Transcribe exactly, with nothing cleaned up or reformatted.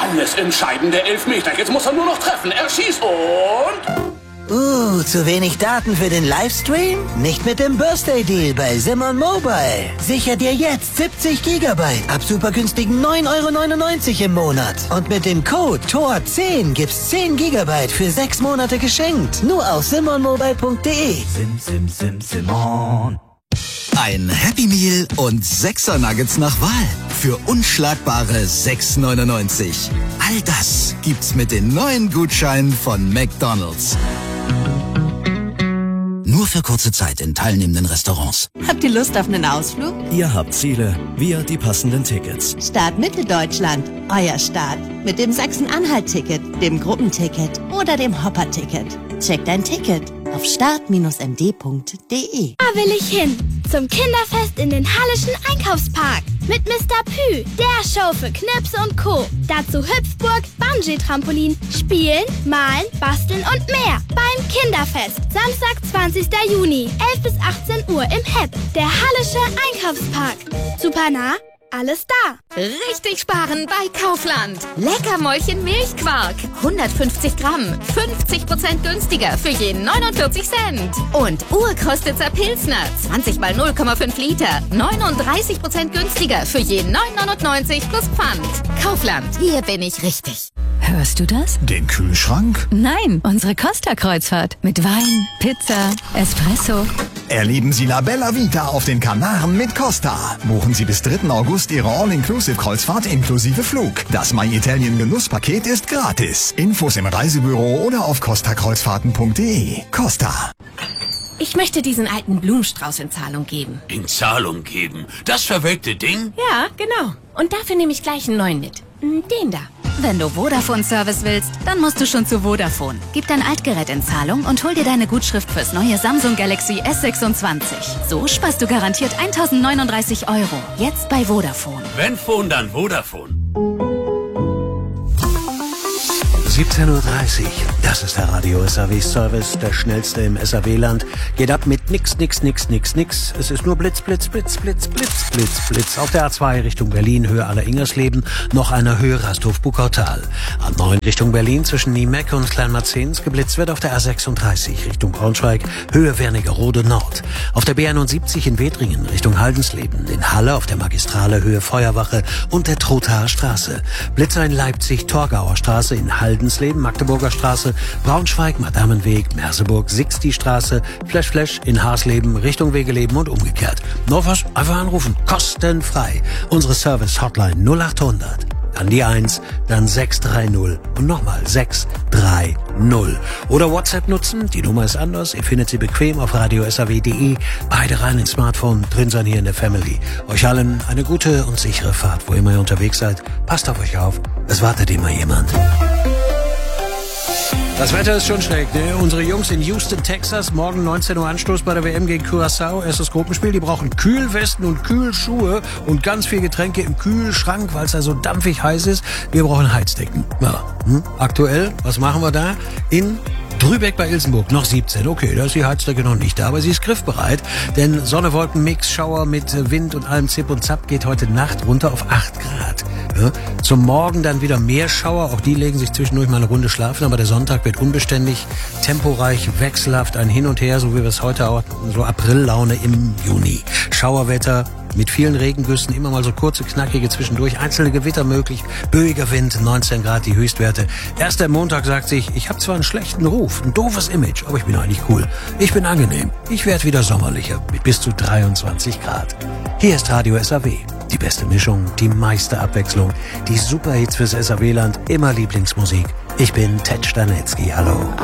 alles entscheidende Elfmeter. Jetzt muss er nur noch treffen. Er schießt und... Uh, zu wenig Daten für den Livestream? Nicht mit dem Birthday Deal bei Simon Mobile. Sicher dir jetzt siebzig Gigabyte ab super günstigen neun Euro neunundneunzig im Monat. Und mit dem Code T O R zehn gibt's zehn Gigabyte für sechs Monate geschenkt. Nur auf simon mobile punkt de. Sim, sim, sim, Simon. Ein Happy Meal und Sechser Nuggets nach Wahl für unschlagbare sechs neunundneunzig. All das gibt's mit den neuen Gutscheinen von McDonald's. Nur für kurze Zeit in teilnehmenden Restaurants. Habt ihr Lust auf einen Ausflug? Ihr habt Ziele, wir die passenden Tickets. Start Mitte Deutschland, euer Start. Mit dem Sachsen-Anhalt-Ticket, dem Gruppenticket oder dem Hopper-Ticket. Checkt dein Ticket auf start Bindestrich m d punkt de. Da will ich hin. Zum Kinderfest in den Hallischen Einkaufspark. Mit Mister Pü, der Show für Knipse und Co. Dazu Hüpfburg, Bungee-Trampolin, Spielen, Malen, Basteln und mehr. Beim Kinderfest. Samstag, zwanzigster Juni, elf bis achtzehn Uhr im H E P. Der Hallische Einkaufspark. Super nah, alles da. Richtig sparen bei Kaufland. Leckermäulchen Milchquark. hundertfünfzig Gramm. fünfzig Prozent günstiger für jeden neunundvierzig Cent. Und Urkostitzer Pilsner. zwanzig mal null Komma fünf Liter. neununddreißig Prozent günstiger für jeden neun neunundneunzig plus Pfand. Kaufland. Hier bin ich richtig. Hörst du das? Den Kühlschrank? Nein, unsere Costa-Kreuzfahrt. Mit Wein, Pizza, Espresso. Erleben Sie La Bella Vita auf den Kanaren mit Costa. Buchen Sie bis dritten August Ihre All-Inclusive-Kreuzfahrt inklusive Flug. Das My Italien Genusspaket ist gratis. Infos im Reisebüro oder auf costa kreuzfahrten punkt de. Costa. Ich möchte diesen alten Blumenstrauß in Zahlung geben. In Zahlung geben? Das verwelkte Ding? Ja, genau. Und dafür nehme ich gleich einen neuen mit. Den da. Wenn du Vodafone-Service willst, dann musst du schon zu Vodafone. Gib dein Altgerät in Zahlung und hol dir deine Gutschrift fürs neue Samsung Galaxy S sechsundzwanzig. So sparst du garantiert eintausendneununddreißig Euro. Jetzt bei Vodafone. Wenn Phone, dann Vodafone. siebzehn Uhr dreißig, das ist der Radio S A W-Service, der schnellste im S A W-Land. Geht ab mit nix, nix, nix, nix, nix. Es ist nur Blitz, Blitz, Blitz, Blitz, Blitz, Blitz, Blitz. Auf der A zwei Richtung Berlin, Höhe Aller-Ingersleben, noch einer Höhe Rasthof-Buckautal. A neun Richtung Berlin zwischen Niemeck und Kleinmarzens geblitzt wird auf der A sechsunddreißig Richtung Braunschweig, Höhe Wernigerode Nord. Auf der B einundsiebzig in Wedringen Richtung Haldensleben, in Halle auf der Magistrale Höhe Feuerwache und der Trothaer Straße. Blitzer in Leipzig, Torgauer Straße, in Haldensleben, Magdeburger Straße, Braunschweig, Madamenweg, Merseburg, Sixty-Straße, Flash Flash in Haasleben, Richtung Wegeleben und umgekehrt. Noch was? Einfach anrufen. Kostenfrei. Unsere Service-Hotline null achthundert. Dann die eins, dann sechs drei null und nochmal sechs drei null. Oder WhatsApp nutzen, die Nummer ist anders. Ihr findet sie bequem auf radio s a w punkt de. Beide rein ins Smartphone, drin sein hier in der Family. Euch allen eine gute und sichere Fahrt, wo immer ihr unterwegs seid. Passt auf euch auf, es wartet immer jemand. Das Wetter ist schon schlecht, ne? Unsere Jungs in Houston, Texas, morgen neunzehn Uhr Anstoß bei der W M gegen Curaçao. Erstes Gruppenspiel. Die brauchen Kühlwesten und Kühlschuhe und ganz viel Getränke im Kühlschrank, weil es da so dampfig heiß ist. Wir brauchen Heizdecken. Ja. Hm? Aktuell, was machen wir da? In Drübeck bei Ilsenburg, noch siebzehn. Okay, da ist die Heizdecke noch nicht da, aber sie ist griffbereit. Denn Sonne-Wolken-Mix, Schauer mit Wind und allem Zip und Zap geht heute Nacht runter auf acht Grad. Ja, zum Morgen dann wieder mehr Schauer. Auch die legen sich zwischendurch mal eine Runde schlafen, aber der Sonntag wird unbeständig, temporeich, wechselhaft, ein Hin und Her, so wie wir es heute auch, so Aprillaune im Juni. Schauerwetter mit vielen Regengüssen, immer mal so kurze, knackige zwischendurch, einzelne Gewitter möglich, böiger Wind, neunzehn Grad die Höchstwerte. Erst der Montag sagt sich, ich habe zwar einen schlechten Ruf, ein doofes Image, aber ich bin eigentlich cool. Ich bin angenehm. Ich werde wieder sommerlicher mit bis zu dreiundzwanzig Grad. Hier ist Radio S A W. Die beste Mischung, die meiste Abwechslung, die Superhits fürs S A W-Land, immer Lieblingsmusik. Ich bin Ted Stanetzky, hallo.